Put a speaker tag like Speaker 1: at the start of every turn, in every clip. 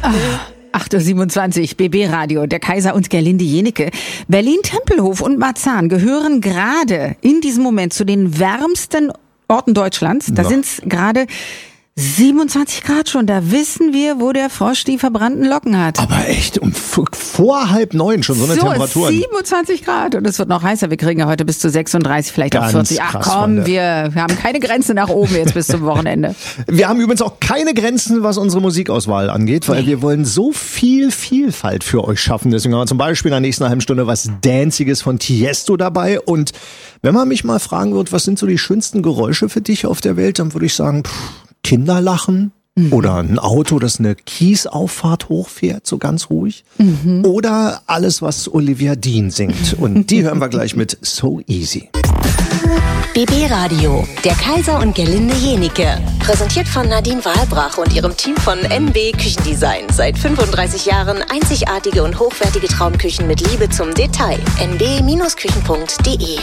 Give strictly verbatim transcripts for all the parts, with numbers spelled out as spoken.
Speaker 1: acht Uhr siebenundzwanzig, B B-Radio, der Kaiser und Gerlinde Jenike. Berlin-Tempelhof und Marzahn gehören gerade in diesem Moment zu den wärmsten Orten Deutschlands. Da sind es gerade siebenundzwanzig Grad schon, da wissen wir, wo der Frosch die verbrannten Locken hat.
Speaker 2: Aber echt, um vor halb neun schon so eine
Speaker 1: so,
Speaker 2: Temperatur.
Speaker 1: siebenundzwanzig Grad und es wird noch heißer. Wir kriegen ja heute bis zu sechsunddreißig, vielleicht
Speaker 2: Ganz
Speaker 1: auch vierzig. Ach
Speaker 2: krass,
Speaker 1: komm,
Speaker 2: Freunde.
Speaker 1: wir, wir haben keine Grenze nach oben jetzt bis zum Wochenende.
Speaker 2: Wir haben übrigens auch keine Grenzen, was unsere Musikauswahl angeht, weil
Speaker 1: Nee.
Speaker 2: wir wollen so viel Vielfalt für euch schaffen. Deswegen haben wir zum Beispiel in der nächsten halben Stunde was Danciges von Tiesto dabei. Und wenn man mich mal fragen wird, was sind so die schönsten Geräusche für dich auf der Welt, dann würde ich sagen, pff, Kinder lachen. Oder ein Auto, das eine Kiesauffahrt hochfährt, so ganz ruhig. Mhm. Oder alles, was Olivia Dean singt. Und die hören wir gleich mit So Easy.
Speaker 3: B B-Radio, der Kaiser und Gerlinde Jenike. Präsentiert von Nadine Wahlbrach und ihrem Team von N B Küchendesign. Seit fünfunddreißig Jahren einzigartige und hochwertige Traumküchen mit Liebe zum Detail. n b Küchen punkt d e.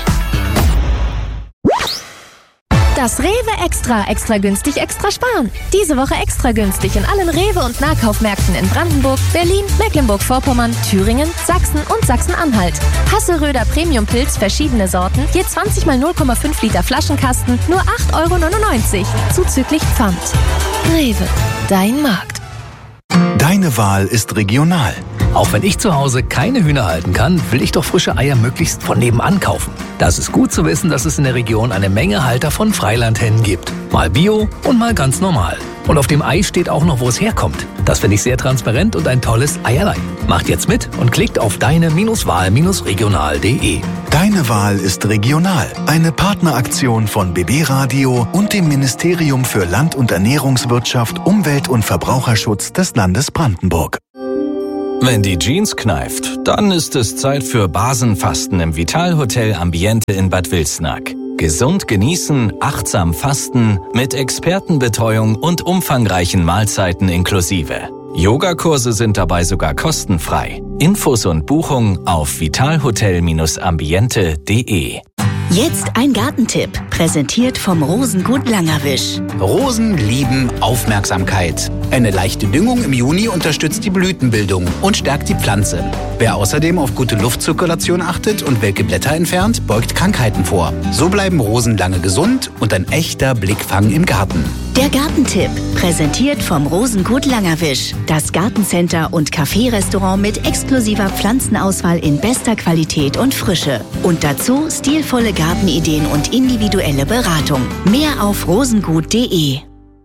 Speaker 4: Das Rewe Extra, extra günstig, extra sparen. Diese Woche extra günstig in allen Rewe- und Nahkaufmärkten in Brandenburg, Berlin, Mecklenburg-Vorpommern, Thüringen, Sachsen und Sachsen-Anhalt. Hasselröder Premium-Pilz, verschiedene Sorten, je zwanzig mal null Komma fünf Liter Flaschenkasten, nur acht Euro neunundneunzig, zuzüglich Pfand. Rewe, dein Markt.
Speaker 5: Deine Wahl ist regional.
Speaker 6: Auch wenn ich zu Hause keine Hühner halten kann, will ich doch frische Eier möglichst von nebenan kaufen. Das ist gut zu wissen, dass es in der Region eine Menge Halter von Freilandhennen gibt. Mal Bio und mal ganz normal. Und auf dem Ei steht auch noch, wo es herkommt. Das finde ich sehr transparent und ein tolles Eierlein. Macht jetzt mit und klickt auf deine-wahl regional punkt de.
Speaker 5: Deine Wahl ist regional. Eine Partneraktion von B B-Radio und dem Ministerium für Land- und Ernährungswirtschaft, Umwelt- und Verbraucherschutz des Landes Brandenburg.
Speaker 7: Wenn die Jeans kneift, dann ist es Zeit für Basenfasten im Vitalhotel Ambiente in Bad Wilsnack. Gesund genießen, achtsam fasten, mit Expertenbetreuung und umfangreichen Mahlzeiten inklusive. Yogakurse sind dabei sogar kostenfrei. Infos und Buchung auf vitalhotel ambiente punkt de.
Speaker 3: Jetzt ein Gartentipp, präsentiert vom Rosengut Langerwisch.
Speaker 8: Rosen lieben Aufmerksamkeit. Eine leichte Düngung im Juni unterstützt die Blütenbildung und stärkt die Pflanze. Wer außerdem auf gute Luftzirkulation achtet und welke Blätter entfernt, beugt Krankheiten vor. So bleiben Rosen lange gesund und ein echter Blickfang im Garten.
Speaker 3: Der Gartentipp, präsentiert vom Rosengut Langerwisch. Das Gartencenter und Café-Restaurant mit exklusiver Pflanzenauswahl in bester Qualität und Frische. Und dazu stilvolle Gartenideen und individuelle Beratung. Mehr auf rosengut punkt de.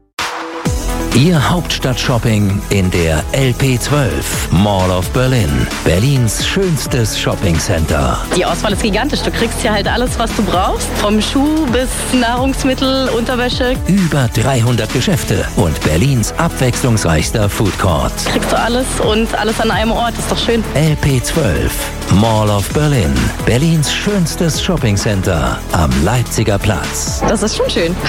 Speaker 6: Ihr Hauptstadtshopping in der L P zwölf, Mall of Berlin. Berlins schönstes Shoppingcenter.
Speaker 9: Die Auswahl ist gigantisch. Du kriegst hier halt alles, was du brauchst. Vom Schuh bis Nahrungsmittel, Unterwäsche.
Speaker 6: Über dreihundert Geschäfte und Berlins abwechslungsreichster Foodcourt.
Speaker 9: Kriegst du alles und alles an einem Ort. Ist doch schön.
Speaker 6: L P zwölf, Mall of Berlin. Berlins schönstes Shoppingcenter am Leipziger Platz.
Speaker 9: Das ist schon schön.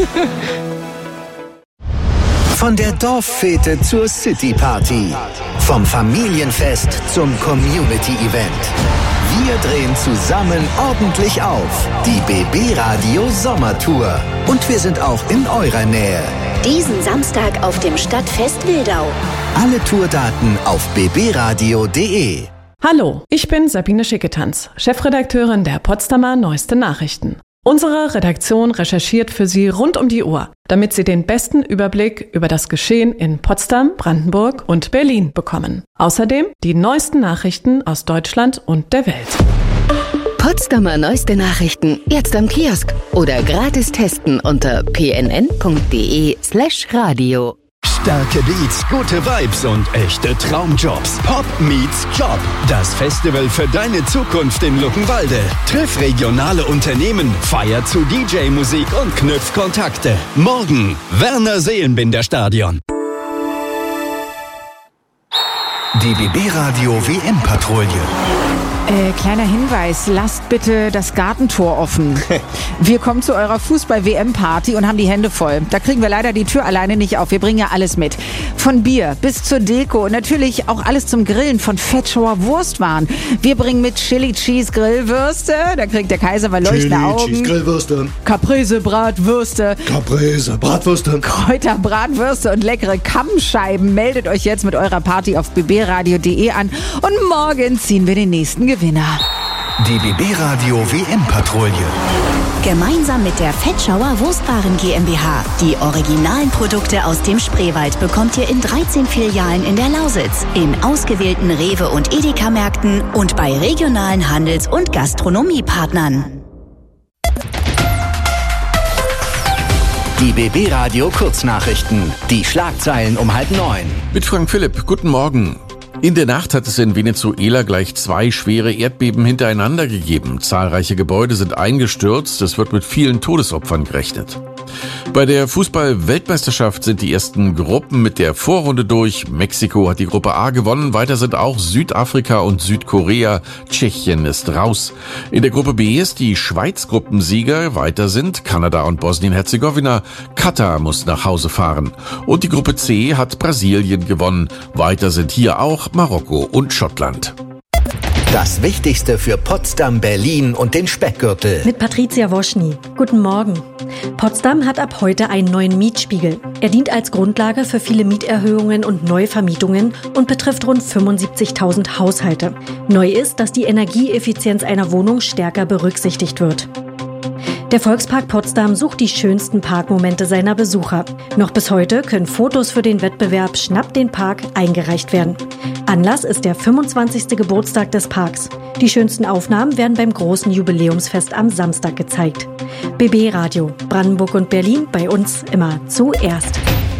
Speaker 10: Von der Dorffete zur City-Party. Vom Familienfest zum Community-Event. Wir drehen zusammen ordentlich auf. Die B B-Radio Sommertour. Und wir sind auch in eurer Nähe.
Speaker 3: Diesen Samstag auf dem Stadtfest Wildau.
Speaker 10: Alle Tourdaten auf b b radio punkt de.
Speaker 11: Hallo, ich bin Sabine Schicketanz, Chefredakteurin der Potsdamer Neueste Nachrichten. Unsere Redaktion recherchiert für Sie rund um die Uhr, damit Sie den besten Überblick über das Geschehen in Potsdam, Brandenburg und Berlin bekommen. Außerdem die neuesten Nachrichten aus Deutschland und der Welt.
Speaker 12: Potsdamer Neueste Nachrichten jetzt am Kiosk oder gratis testen unter p n n punkt d e slash radio.
Speaker 13: Starke Beats, gute Vibes und echte Traumjobs. Pop meets Job. Das Festival für deine Zukunft in Luckenwalde. Triff regionale Unternehmen, feier zu D J-Musik und knüpf Kontakte. Morgen, Werner Seelenbinder Stadion.
Speaker 5: Die B B-Radio W M-Patrouille.
Speaker 1: Äh, kleiner Hinweis, lasst bitte das Gartentor offen. Wir kommen zu eurer Fußball-W M-Party und haben die Hände voll. Da kriegen wir leider die Tür alleine nicht auf. Wir bringen ja alles mit. Von Bier bis zur Deko und natürlich auch alles zum Grillen, von Fettschauer Wurstwaren. Wir bringen mit Chili Cheese Grillwürste, da kriegt der Kaiser mal leuchtende Augen.
Speaker 2: Chili Cheese Grillwürste.
Speaker 1: Caprese Bratwürste.
Speaker 2: Caprese Bratwürste.
Speaker 1: Kräuter Bratwürste und leckere Kammscheiben. Meldet euch jetzt mit eurer Party auf b b radio punkt d e an und morgen ziehen wir den nächsten Gewinner.
Speaker 5: Die B B-Radio W M-Patrouille.
Speaker 3: Gemeinsam mit der Fettschauer Wurstwaren GmbH. Die originalen Produkte aus dem Spreewald bekommt ihr in dreizehn Filialen in der Lausitz, in ausgewählten Rewe- und Edeka-Märkten und bei regionalen Handels- und Gastronomiepartnern.
Speaker 10: Die B B-Radio Kurznachrichten. Die Schlagzeilen um halb neun.
Speaker 14: Mit Frank Philipp. Guten Morgen. In der Nacht hat es in Venezuela gleich zwei schwere Erdbeben hintereinander gegeben. Zahlreiche Gebäude sind eingestürzt. Es wird mit vielen Todesopfern gerechnet. Bei der Fußball-Weltmeisterschaft sind die ersten Gruppen mit der Vorrunde durch. Mexiko hat die Gruppe A gewonnen. Weiter sind auch Südafrika und Südkorea. Tschechien ist raus. In der Gruppe B ist die Schweiz Gruppensieger. Weiter sind Kanada und Bosnien-Herzegowina. Katar muss nach Hause fahren. Und die Gruppe C hat Brasilien gewonnen. Weiter sind hier auch Marokko und Schottland.
Speaker 10: Das Wichtigste für Potsdam, Berlin und den Speckgürtel.
Speaker 15: Mit Patricia Woschny. Guten Morgen. Potsdam hat ab heute einen neuen Mietspiegel. Er dient als Grundlage für viele Mieterhöhungen und Neuvermietungen und betrifft rund fünfundsiebzigtausend Haushalte. Neu ist, dass die Energieeffizienz einer Wohnung stärker berücksichtigt wird. Der Volkspark Potsdam sucht die schönsten Parkmomente seiner Besucher. Noch bis heute können Fotos für den Wettbewerb Schnapp den Park eingereicht werden. Anlass ist der fünfundzwanzigste Geburtstag des Parks. Die schönsten Aufnahmen werden beim großen Jubiläumsfest am Samstag gezeigt. B B Radio, Brandenburg und Berlin, bei uns immer zuerst.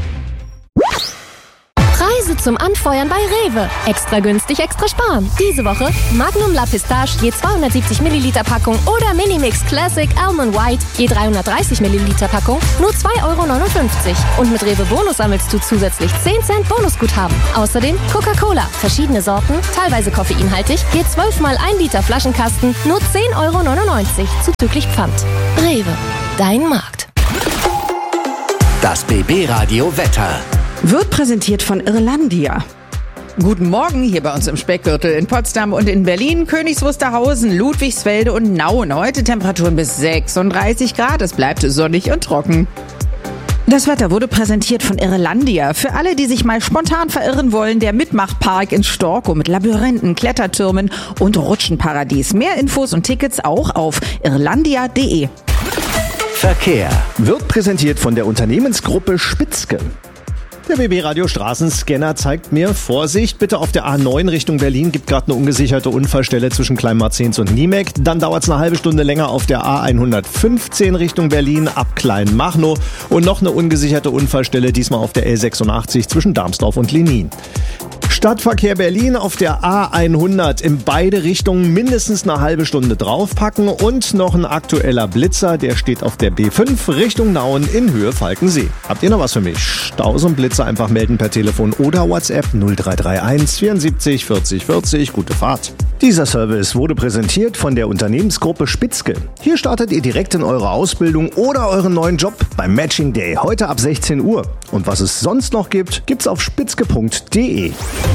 Speaker 4: Preise zum Anfeuern bei Rewe. Extra günstig, extra sparen. Diese Woche Magnum La Pistache je zweihundertsiebzig Milliliter Packung oder Minimix Classic Almond White je dreihundertdreißig Milliliter Packung nur zwei Euro neunundfünfzig. Und mit Rewe Bonus sammelst du zusätzlich zehn Cent Bonusguthaben. Außerdem Coca-Cola, verschiedene Sorten, teilweise koffeinhaltig, je zwölf mal ein Liter Flaschenkasten nur zehn Euro neunundneunzig zuzüglich Pfand. Rewe, dein Markt.
Speaker 10: Das B B-Radio Wetter.
Speaker 1: Wird präsentiert von Irlandia. Guten Morgen hier bei uns im Speckgürtel in Potsdam und in Berlin, Königs Wusterhausen, Ludwigsfelde und Nauen. Heute Temperaturen bis sechsunddreißig Grad. Es bleibt sonnig und trocken. Das Wetter wurde präsentiert von Irlandia. Für alle, die sich mal spontan verirren wollen, der Mitmachpark in Storkow mit Labyrinthen, Klettertürmen und Rutschenparadies. Mehr Infos und Tickets auch auf irlandia punkt de.
Speaker 10: Verkehr.
Speaker 2: Wird präsentiert von der Unternehmensgruppe Spitzke. Der B B-Radio Straßenscanner zeigt mir, Vorsicht, bitte auf der A neun Richtung Berlin, gibt gerade eine ungesicherte Unfallstelle zwischen Kleinmarzens und Niemek. Dann dauert es eine halbe Stunde länger auf der A hundertfünfzehn Richtung Berlin ab Kleinmachnow und noch eine ungesicherte Unfallstelle, diesmal auf der L sechsundachtzig zwischen Darmsdorf und Lenin. Stadtverkehr Berlin auf der A hundert in beide Richtungen mindestens eine halbe Stunde draufpacken und noch ein aktueller Blitzer, der steht auf der B fünf Richtung Nauen in Höhe Falkensee. Habt ihr noch was für mich? Staus und Blitzer einfach melden per Telefon oder WhatsApp null drei drei eins vierundsiebzig vierzig vierzig. Gute Fahrt. Dieser Service wurde präsentiert von der Unternehmensgruppe Spitzke. Hier startet ihr direkt in eure Ausbildung oder euren neuen Job beim Matching Day heute ab sechzehn Uhr. Und was es sonst noch gibt, gibt's auf spitzke punkt de.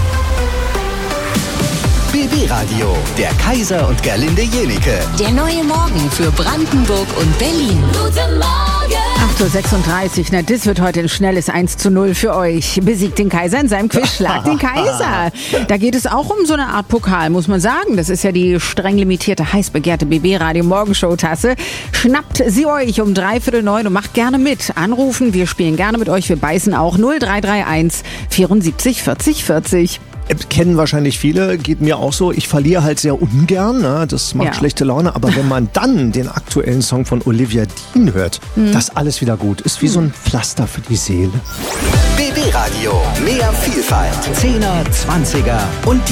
Speaker 10: B B-Radio, der Kaiser und Gerlinde Jenike.
Speaker 3: Der neue Morgen für Brandenburg und Berlin.
Speaker 1: Guten Morgen! acht Uhr sechsunddreißig, na das wird heute ein schnelles eins zu null für euch. Besiegt den Kaiser in seinem Quiz, Schlag den Kaiser. Da geht es auch um so eine Art Pokal, muss man sagen. Das ist ja die streng limitierte, heiß begehrte B B-Radio Morgenshow-Tasse. Schnappt sie euch um dreiviertel neun und macht gerne mit. Anrufen, wir spielen gerne mit euch, wir beißen auch null drei drei eins vierundsiebzig vierzig vierzig.
Speaker 2: Kennen wahrscheinlich viele, geht mir auch so. Ich verliere halt sehr ungern, ne? Das macht ja schlechte Laune. Aber wenn man dann den aktuellen Song von Olivia Dean hört, mhm. das alles wieder gut. Ist wie so ein Pflaster für die Seele.
Speaker 10: B B-Radio, mehr Vielfalt, Zehner, Zwanziger und die